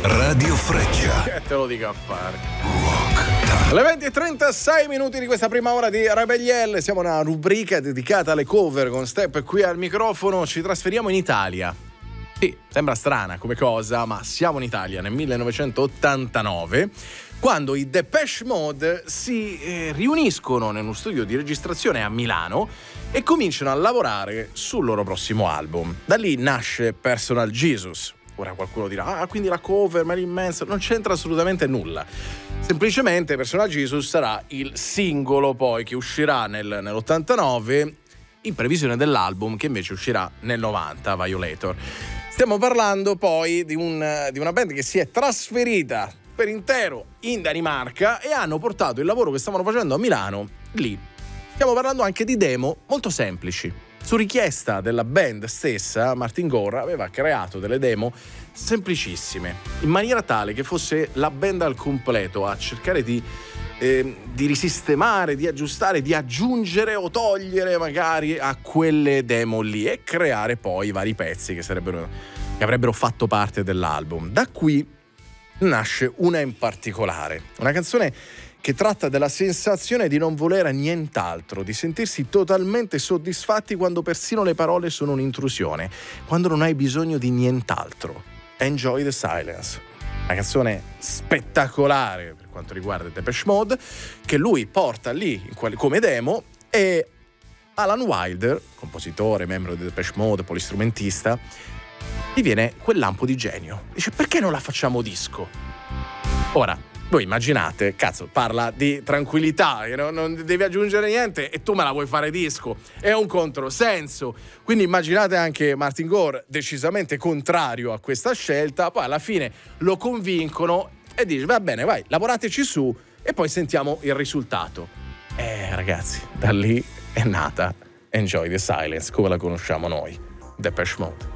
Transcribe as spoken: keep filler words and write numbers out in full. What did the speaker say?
Radio Freccia. Che te lo dico a fare. Rock. Alle venti e trentasei minuti di questa prima ora di Rebellielle, siamo una rubrica dedicata alle cover con Step qui al microfono. Ci trasferiamo in Italia. Sì, sembra strana come cosa, ma siamo in Italia nel millenovecentottantanove, quando i Depeche Mode si eh, riuniscono in uno studio di registrazione a Milano e cominciano a lavorare sul loro prossimo album. Da lì nasce Personal Jesus. Ora qualcuno dirà, ah, quindi la cover, Marilyn Manson, non c'entra assolutamente nulla. Semplicemente Personal Jesus sarà il singolo poi che uscirà nel, nell'ottantanove in previsione dell'album che invece uscirà nel novanta, Violator. Stiamo parlando poi di, un, di una band che si è trasferita per intero in Danimarca e hanno portato il lavoro che stavano facendo a Milano lì. Stiamo parlando anche di demo molto semplici. Su richiesta della band stessa, Martin Gore aveva creato delle demo semplicissime, in maniera tale che fosse la band al completo a cercare di, eh, di risistemare, di aggiustare, di aggiungere o togliere magari a quelle demo lì e creare poi i vari pezzi che sarebbero, che avrebbero fatto parte dell'album. Da qui nasce una in particolare, una canzone che tratta della sensazione di non volere nient'altro, di sentirsi totalmente soddisfatti quando persino le parole sono un'intrusione, quando non hai bisogno di nient'altro. Enjoy the Silence. Una canzone spettacolare per quanto riguarda Depeche Mode, che lui porta lì come demo, e Alan Wilder, compositore, membro di Depeche Mode, polistrumentista, gli viene quel lampo di genio. Dice, perché non la facciamo disco? Ora, voi immaginate, cazzo, parla di tranquillità, non, non devi aggiungere niente e tu me la vuoi fare disco. È un controsenso. Quindi immaginate anche Martin Gore decisamente contrario a questa scelta, poi alla fine lo convincono e dice, va bene, vai, lavorateci su e poi sentiamo il risultato. Eh, ragazzi, da lì è nata Enjoy the Silence, come la conosciamo noi, Depeche Mode.